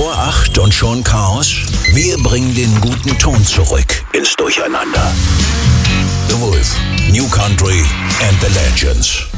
vor 8 und schon Chaos? Wir bringen den guten Ton zurück ins Durcheinander. The Wolf, New Country and the Legends.